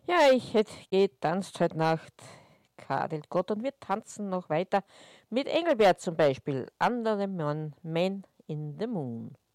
Ja, ich hätte getanzt heute Nacht, kadelt Gott, und wir tanzen noch weiter mit Engelbert zum Beispiel. Under the Man in the Moon.